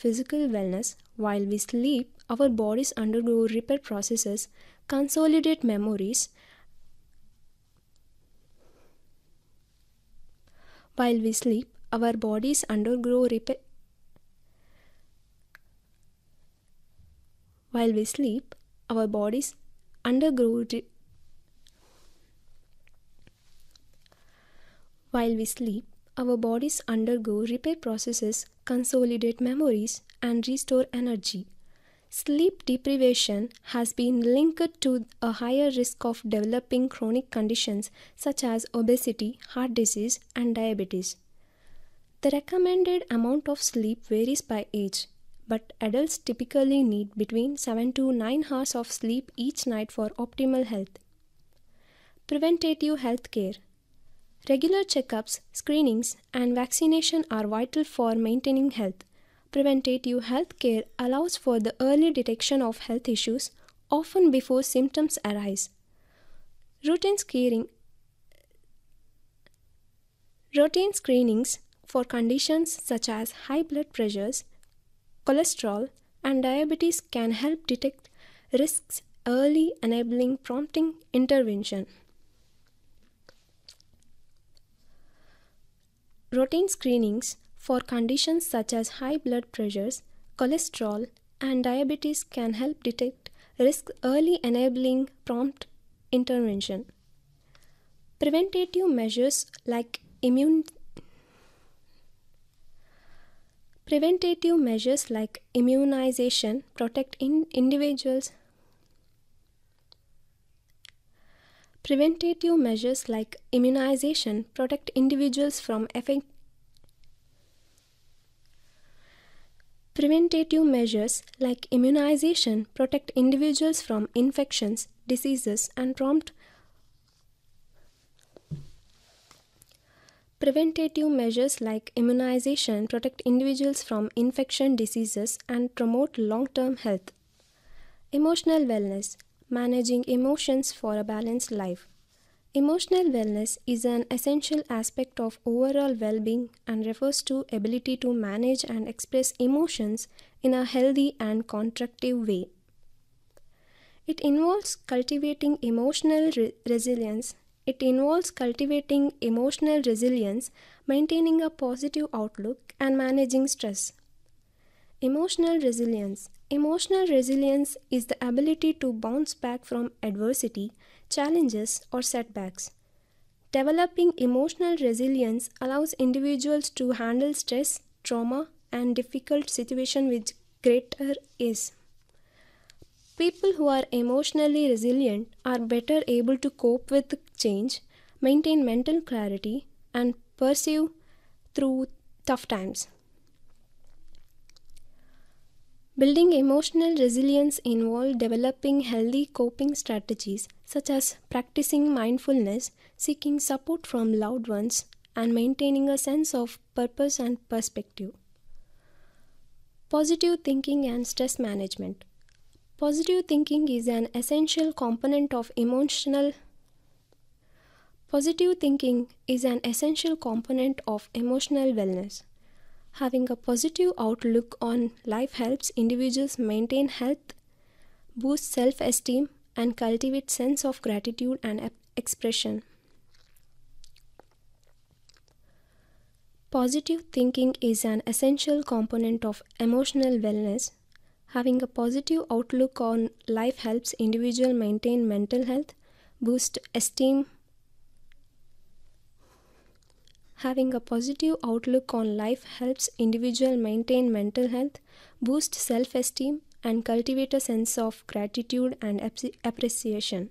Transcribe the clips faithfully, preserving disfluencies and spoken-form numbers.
physical wellness. While we sleep, our bodies undergo repair processes, consolidate memories. While we sleep, our bodies undergo repair. While we sleep, our bodies undergo re- While we sleep, our bodies undergo repair processes, consolidate memories, and restore energy. Sleep deprivation has been linked to a higher risk of developing chronic conditions such as obesity, heart disease, and diabetes. The recommended amount of sleep varies by age, but adults typically need between seven to nine hours of sleep each night for optimal health. Preventative health care. Regular checkups, screenings, and vaccination are vital for maintaining health. Preventative health care allows for the early detection of health issues, often before symptoms arise. Routine screening, routine screenings for conditions such as high blood pressures, cholesterol, and diabetes can help detect risks early, enabling prompting intervention. Routine screenings for conditions such as high blood pressures, cholesterol, and diabetes can help detect risks early, enabling prompt intervention. Preventative measures like immune Preventative measures like immunization protect in individuals. Preventative measures like immunization protect individuals from effect. Preventative measures like immunization protect individuals from infections, diseases, and prompt Preventative measures like immunization protect individuals from infection, diseases, and promote long-term health. Emotional wellness, managing emotions for a balanced life. Emotional wellness is an essential aspect of overall well-being and refers to ability to manage and express emotions in a healthy and constructive way. It involves cultivating emotional re- resilience. It involves cultivating emotional resilience, maintaining a positive outlook, and managing stress. Emotional resilience. Emotional resilience is the ability to bounce back from adversity, challenges, or setbacks. Developing emotional resilience allows individuals to handle stress, trauma, and difficult situations with greater ease. People who are emotionally resilient are better able to cope with change, maintain mental clarity, and pursue through tough times. Building emotional resilience involves developing healthy coping strategies such as practicing mindfulness, seeking support from loved ones, and maintaining a sense of purpose and perspective. Positive thinking and stress management. Positive thinking is an essential component of emotional Positive thinking is an essential component of emotional wellness. Having a positive outlook on life helps individuals maintain health, boost self-esteem, and cultivate sense of gratitude and expression. Positive thinking is an essential component of emotional wellness. Having a positive outlook on life helps individuals maintain mental health, boost esteem. Having a positive outlook on life helps individuals maintain mental health, boost self-esteem, and cultivate a sense of gratitude and appreciation.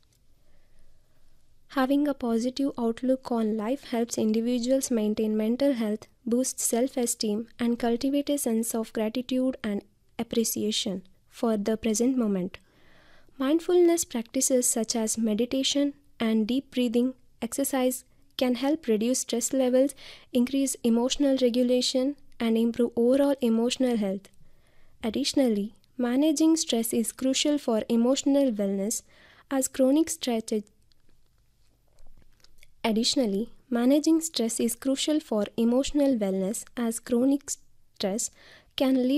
Having a positive outlook on life helps individuals maintain mental health, boost self-esteem, and cultivate a sense of gratitude and appreciation for the present moment. Mindfulness practices such as meditation and deep breathing exercise can help reduce stress levels, increase emotional regulation, and improve overall emotional health. Additionally, managing stress is crucial for emotional wellness as chronic stress Additionally, managing stress is crucial for emotional wellness as chronic stress can lead